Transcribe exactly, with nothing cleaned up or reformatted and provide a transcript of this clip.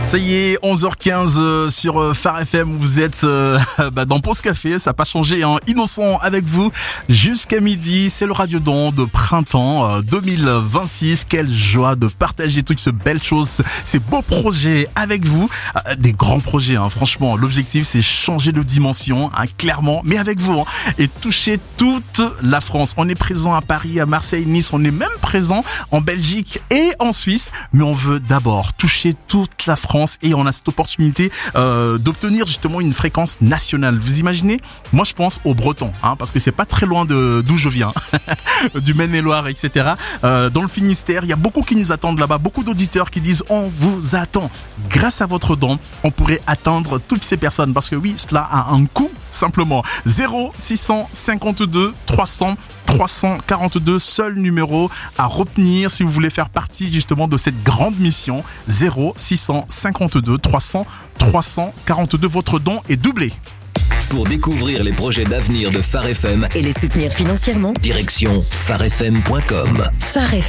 Ça y est, onze heures quinze euh, sur euh, Phare F M, vous êtes euh, bah, dans Pause Café, ça n'a pas changé, hein. Innocent avec vous jusqu'à midi, c'est le Radiodon de printemps euh, deux mille vingt-six. Quelle joie de partager toutes ces belles choses, ces beaux projets avec vous, euh, des grands projets, hein. Franchement, l'objectif c'est changer de dimension, hein, clairement, mais avec vous, hein, et toucher toute la France. On est présent à Paris, à Marseille, Nice, on est même présent en Belgique et en Suisse, mais on veut d'abord toucher toute la France. Et on a cette opportunité euh, d'obtenir justement une fréquence nationale. Vous imaginez ? Moi je pense aux Bretons, hein, parce que c'est pas très loin de d'où je viens, du Maine-et-Loire, et cetera. Euh, dans le Finistère, il y a beaucoup qui nous attendent là-bas, beaucoup d'auditeurs qui disent on vous attend. Grâce à votre don, on pourrait atteindre toutes ces personnes, parce que oui, cela a un coût simplement. zéro six cent cinquante-deux trois cents trois cent quarante-deux, seul numéro à retenir si vous voulez faire partie justement de cette grande mission. Zéro six cent cinquante-deux trois cents trois cent quarante-deux, votre don est doublé. Pour découvrir les projets d'avenir de Phare F M et les soutenir financièrement, direction phare f m point com. Phare F M.